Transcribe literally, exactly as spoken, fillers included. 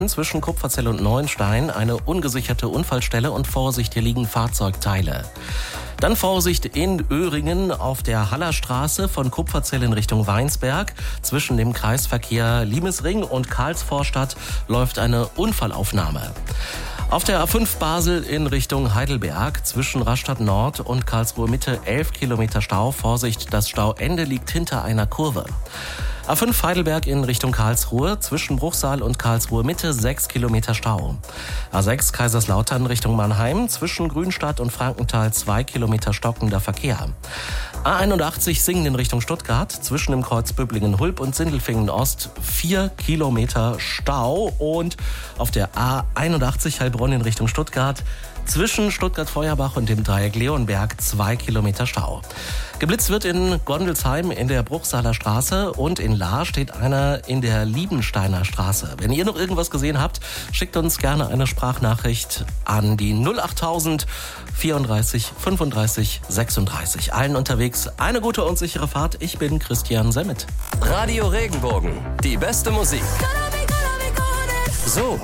Zwischen Kupferzell und Neuenstein eine ungesicherte Unfallstelle und Vorsicht, hier liegen Fahrzeugteile. Dann Vorsicht in Öhringen auf der Hallerstraße von Kupferzell in Richtung Weinsberg. Zwischen dem Kreisverkehr Limesring und Karlsvorstadt läuft eine Unfallaufnahme. Auf der A fünf Basel in Richtung Heidelberg zwischen Rastatt Nord und Karlsruhe Mitte elf Kilometer Stau. Vorsicht, das Stauende liegt hinter einer Kurve. A fünf Heidelberg in Richtung Karlsruhe, zwischen Bruchsal und Karlsruhe Mitte sechs Kilometer Stau. A sechs Kaiserslautern Richtung Mannheim, zwischen Grünstadt und Frankenthal zwei Kilometer stockender Verkehr. A einundachtzig Singen in Richtung Stuttgart, zwischen dem Kreuz Böblingen-Hulb und Sindelfingen Ost vier Kilometer Stau. Und auf der A einundachtzig Heilbronn in Richtung Stuttgart, zwischen Stuttgart-Feuerbach und dem Dreieck Leonberg zwei Kilometer Stau. Geblitzt wird in Gondelsheim in der Bruchsaler Straße und in Lahr steht einer in der Liebensteiner Straße. Wenn ihr noch irgendwas gesehen habt, schickt uns gerne eine Sprachnachricht an die null achttausend vierunddreißig fünfunddreißig sechsunddreißig. Allen unterwegs eine gute und sichere Fahrt. Ich bin Christian Semmet. Radio Regenbogen, die beste Musik. So